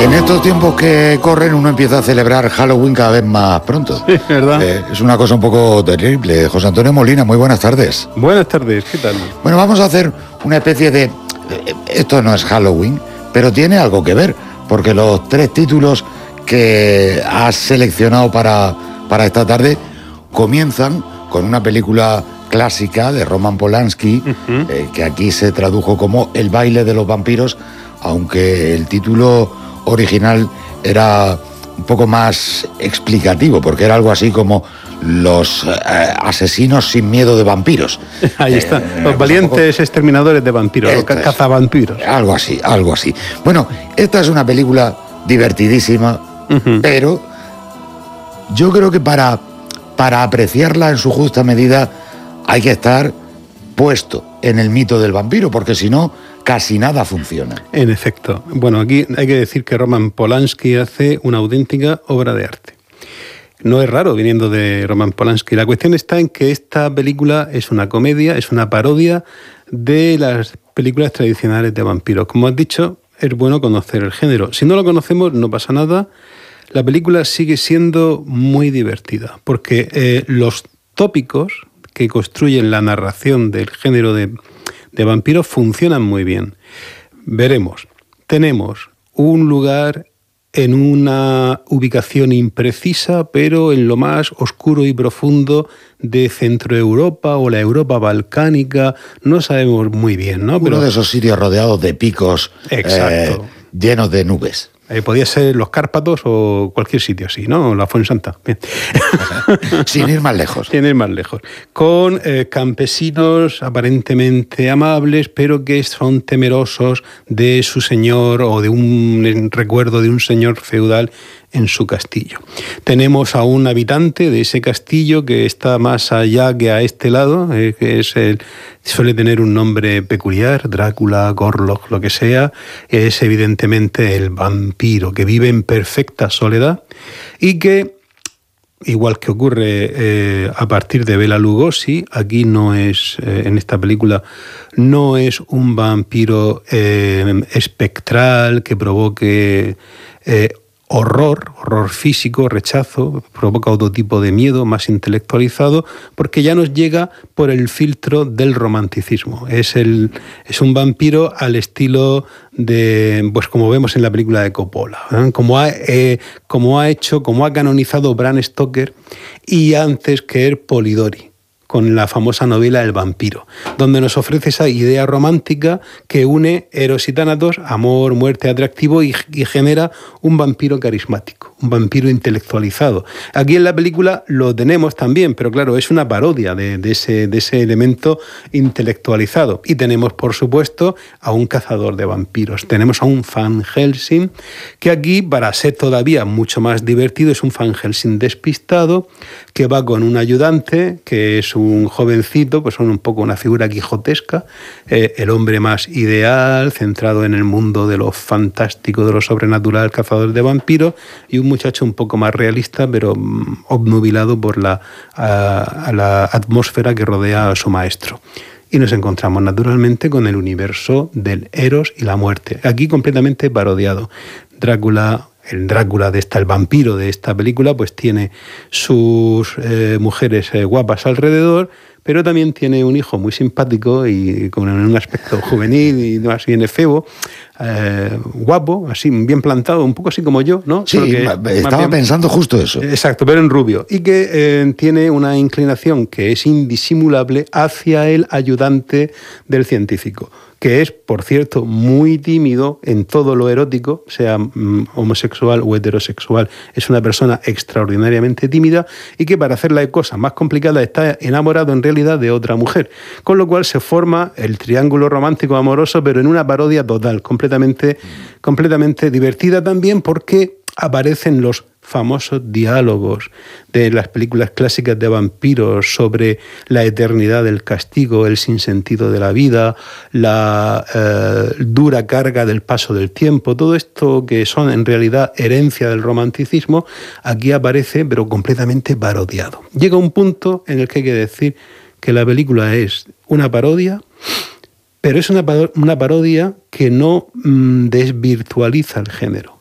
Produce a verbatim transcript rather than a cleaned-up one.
En estos tiempos que corren uno empieza a celebrar Halloween cada vez más pronto. Sí, ¿verdad? Eh, es una cosa un poco terrible. José Antonio Molina, muy buenas tardes. Buenas tardes, ¿qué tal? Bueno, vamos a hacer una especie de... eh, Esto no es Halloween, pero tiene algo que ver, porque los tres títulos que has seleccionado para, para esta tarde comienzan con una película clásica de Roman Polanski, uh-huh. eh, que aquí se tradujo como El baile de los vampiros, aunque el título original era un poco más explicativo, porque era algo así como Los eh, asesinos sin miedo de vampiros. Ahí está, eh, los valientes poco... exterminadores de vampiros, los cazavampiros. Algo así, algo así. Bueno, esta es una película divertidísima, uh-huh. pero yo creo que para, para apreciarla en su justa medida hay que estar puesto en el mito del vampiro, porque si no, casi nada funciona. En efecto. Bueno, aquí hay que decir que Roman Polanski hace una auténtica obra de arte. No es raro viniendo de Roman Polanski. La cuestión está en que esta película es una comedia, es una parodia de las películas tradicionales de vampiros. Como has dicho, es bueno conocer el género. Si no lo conocemos, no pasa nada. La película sigue siendo muy divertida, porque eh, los tópicos que construyen la narración del género de, de vampiros funcionan muy bien. Veremos. Tenemos un lugar en una ubicación imprecisa, pero en lo más oscuro y profundo de Centroeuropa o la Europa balcánica, no sabemos muy bien, ¿no? Pero uno de esos sitios rodeados de picos, exacto. Eh, llenos de nubes. Eh, podía ser los Cárpatos o cualquier sitio así, ¿no? La Fuensanta. Bien. Sin ir más lejos. Sin ir más lejos. Con eh, campesinos aparentemente amables, pero que son temerosos de su señor o de un recuerdo de un señor feudal en su castillo. Tenemos a un habitante de ese castillo que está más allá que a este lado, eh, que es el, suele tener un nombre peculiar, Drácula, Gorlock, lo que sea. Es evidentemente el vampiro que vive en perfecta soledad y que, igual que ocurre eh, a partir de Bela Lugosi, aquí no es, eh, en esta película, no es un vampiro eh, espectral que provoque eh, horror, horror físico, rechazo, provoca otro tipo de miedo más intelectualizado, porque ya nos llega por el filtro del romanticismo. Es, el, es un vampiro al estilo de, pues como vemos en la película de Coppola, ¿eh? como, ha, eh, como ha hecho, como ha canonizado Bram Stoker y antes que er Polidori, con la famosa novela El vampiro, donde nos ofrece esa idea romántica que une Eros y Tánatos, amor, muerte, atractivo, y, y genera un vampiro carismático, un vampiro intelectualizado. Aquí en la película lo tenemos también, pero claro, es una parodia de, de, ese, de ese elemento intelectualizado. Y tenemos, por supuesto, a un cazador de vampiros. Tenemos a un Van Helsing, que aquí, para ser todavía mucho más divertido, es un Van Helsing despistado, que va con un ayudante, que es un jovencito, pues son un poco una figura quijotesca, eh, el hombre más ideal, centrado en el mundo de lo fantástico, de lo sobrenatural, cazador de vampiros, y un muchacho un poco más realista, pero mm, obnubilado por la, a, a la atmósfera que rodea a su maestro. Y nos encontramos naturalmente con el universo del Eros y la muerte, aquí completamente parodiado. Drácula... El Drácula de esta, el vampiro de esta película, pues tiene sus eh, mujeres eh, guapas alrededor, pero también tiene un hijo muy simpático y con un aspecto juvenil y más bien efebo, eh, guapo, así bien plantado, un poco así como yo, ¿no? Sí, que, estaba bien, pensando justo eso. Exacto, pero en rubio. Y que eh, tiene una inclinación que es indisimulable hacia el ayudante del científico, que es, por cierto, muy tímido en todo lo erótico, sea mm, homosexual o heterosexual. Es una persona extraordinariamente tímida y que para hacer la cosa más complicada está enamorado en realidad de otra mujer. Con lo cual se forma el triángulo romántico amoroso, pero en una parodia total, completamente, completamente divertida también, porque aparecen los famosos diálogos de las películas clásicas de vampiros sobre la eternidad del castigo, el sinsentido de la vida, la eh, dura carga del paso del tiempo, todo esto que son en realidad herencia del romanticismo, aquí aparece pero completamente parodiado. Llega un punto en el que hay que decir que la película es una parodia, pero es una, una parodia que no mmm, desvirtualiza el género.